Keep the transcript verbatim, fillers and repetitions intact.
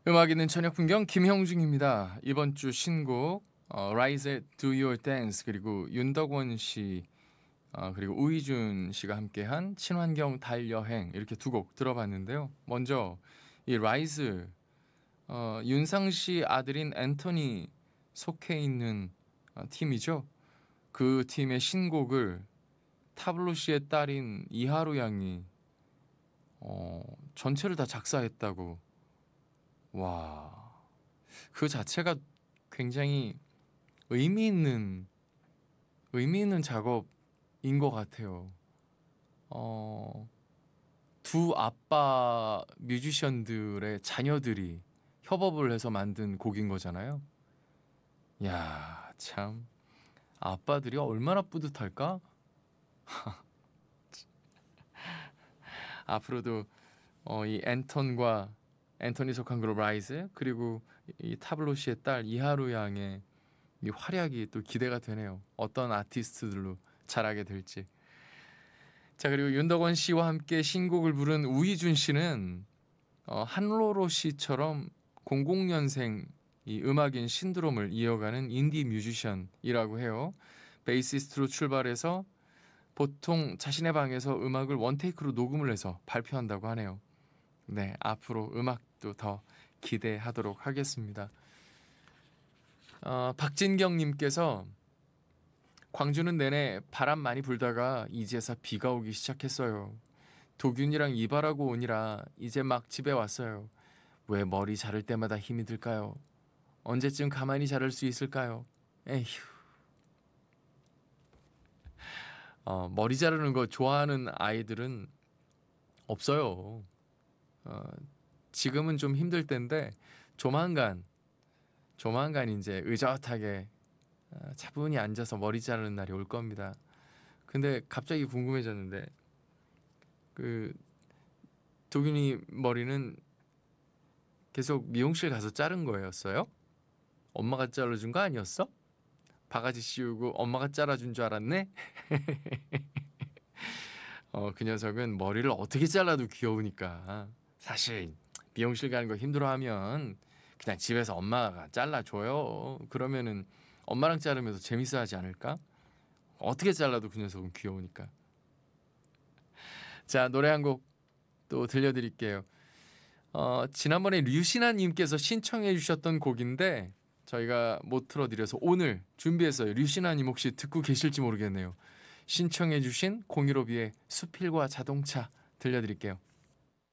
음악 있는 저녁 풍경 김형중입니다. 이번 주 신곡 어, Rise의 Do Your Dance 그리고 윤덕원 씨 어, 그리고 우희준 씨가 함께한 친환경 달 여행 이렇게 두 곡 들어봤는데요. 먼저 이 Rise 어, 윤상 씨 아들인 앤토니 속해 있는 어, 팀이죠. 그 팀의 신곡을 타블로 씨의 딸인 이하루 양이 어, 전체를 다 작사했다고. 와. 그 자체가 굉장히 의미 있는 의미 있는 작업인 것 같아요. 어, 두 아빠 뮤지션들의 자녀들이 협업을 해서 만든 곡인 거잖아요. 야, 참 아빠들이 얼마나 뿌듯할까? 앞으로도 어, 이 앤턴과 앤토니 속한 그룹 라이즈 그리고 이 타블로 씨의 딸 이하루 양의 이 활약이 또 기대가 되네요. 어떤 아티스트들로 자라게 될지. 자, 그리고 윤덕원 씨와 함께 신곡을 부른 우희준 씨는 어, 한로로 씨처럼 공공 년생 이 음악인 신드롬을 이어가는 인디 뮤지션이라고 해요. 베이시스트로 출발해서 보통 자신의 방에서 음악을 원테이크로 녹음을 해서 발표한다고 하네요. 네, 앞으로 음악도 더 기대하도록 하겠습니다. 어, 박진경님께서 광주는 내내 바람 많이 불다가 이제서 비가 오기 시작했어요. 도균이랑 이발하고 오니라 이제 막 집에 왔어요. 왜 머리 자를 때마다 힘이 들까요? 언제쯤 가만히 자를 수 있을까요? 에휴. 어, 머리 자르는 거 좋아하는 아이들은 없어요. 어, 지금은 좀 힘들 텐데 조만간 조만간 이제 의젓하게 어, 차분히 앉아서 머리 자르는 날이 올 겁니다. 근데 갑자기 궁금해졌는데 그 도균이 머리는 계속 미용실 가서 자른 거였어요? 엄마가 잘라준 거 아니었어? 바가지 씌우고 엄마가 잘라준 줄 알았네? 어, 그 녀석은 머리를 어떻게 잘라도 귀여우니까 사실 미용실 가는 거 힘들어하면 그냥 집에서 엄마가 잘라줘요. 그러면은 엄마랑 자르면서 재밌어 하지 않을까? 어떻게 잘라도 그 녀석은 귀여우니까. 자, 노래 한 곡 또 들려드릴게요. 어, 지난번에 류신아님께서 신청해 주셨던 곡인데 저희가 못 틀어드려서 오늘 준비했어요. 류신아님 혹시 듣고 계실지 모르겠네요. 신청해 주신 공일오비의 수필과 자동차 들려드릴게요.